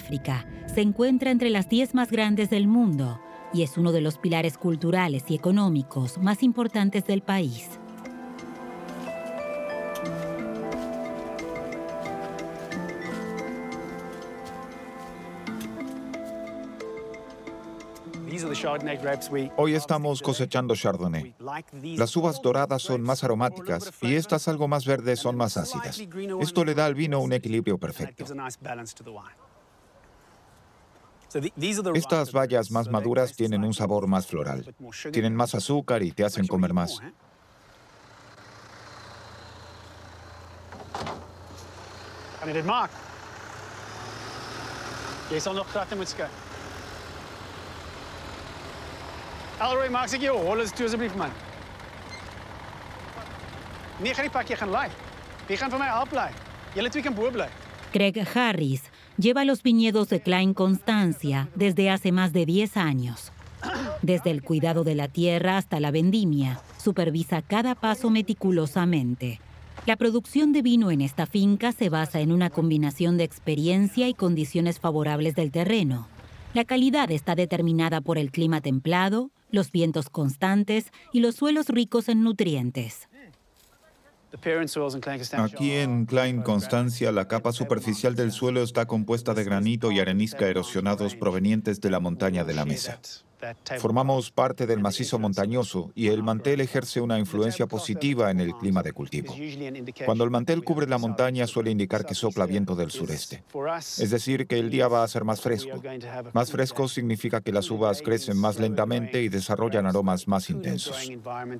África, se encuentra entre las 10 más grandes del mundo y es uno de los pilares culturales y económicos más importantes del país. Hoy estamos cosechando Chardonnay. Las uvas doradas son más aromáticas y estas algo más verdes son más ácidas. Esto le da al vino un equilibrio perfecto. Estas bayas más maduras tienen un sabor más floral. Tienen más azúcar y te hacen comer más. Alroy, maak ik jou hol toe asseblief man. Nee, gaan nie pak jy gaan lei. Jy gaan vir my help lei. Julle twee kan bo bly. Craig Harris lleva los viñedos de Klein Constancia desde hace más de 10 años. Desde el cuidado de la tierra hasta la vendimia, supervisa cada paso meticulosamente. La producción de vino en esta finca se basa en una combinación de experiencia y condiciones favorables del terreno. La calidad está determinada por el clima templado, los vientos constantes y los suelos ricos en nutrientes. Aquí en Klein Constancia, la capa superficial del suelo está compuesta de granito y arenisca erosionados provenientes de la montaña de la Mesa. Formamos parte del macizo montañoso y el mantel ejerce una influencia positiva en el clima de cultivo. Cuando el mantel cubre la montaña suele indicar que sopla viento del sureste. Es decir, que el día va a ser más fresco. Más fresco significa que las uvas crecen más lentamente y desarrollan aromas más intensos.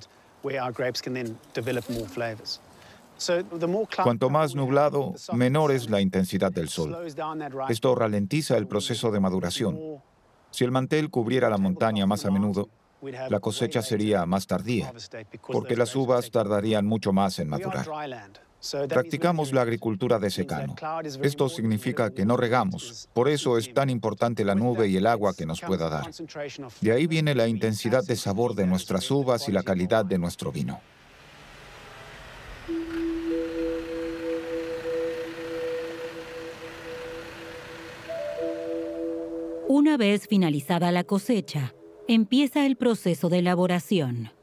Cuanto más nublado, menor es la intensidad del sol. Esto ralentiza el proceso de maduración. Si el mantel cubriera la montaña más a menudo, la cosecha sería más tardía, porque las uvas tardarían mucho más en madurar. Practicamos la agricultura de secano. Esto significa que no regamos. Por eso es tan importante la nube y el agua que nos pueda dar. De ahí viene la intensidad de sabor de nuestras uvas y la calidad de nuestro vino. Una vez finalizada la cosecha, empieza el proceso de elaboración.